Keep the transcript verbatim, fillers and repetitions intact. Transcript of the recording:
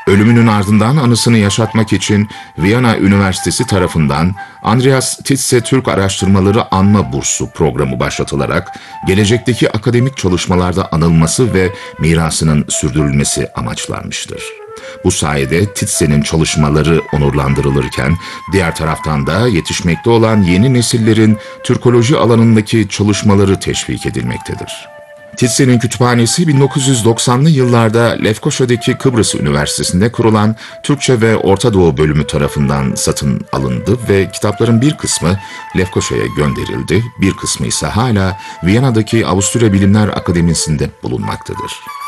Ölümünün ardından anısını yaşatmak için Viyana Üniversitesi tarafından Andreas Titze Türk Araştırmaları Anma Bursu programı başlatılarak gelecekteki akademik çalışmalarda anılması ve mirasının sürdürülmesi amaçlanmıştır. Bu sayede Titze'nin çalışmaları onurlandırılırken, diğer taraftan da yetişmekte olan yeni nesillerin Türkoloji alanındaki çalışmaları teşvik edilmektedir. Titze'nin kütüphanesi bin dokuz yüz doksanlı yıllarda Lefkoşa'daki Kıbrıs Üniversitesi'nde kurulan Türkçe ve Orta Doğu bölümü tarafından satın alındı ve kitapların bir kısmı Lefkoşa'ya gönderildi, bir kısmı ise hala Viyana'daki Avusturya Bilimler Akademisi'nde bulunmaktadır.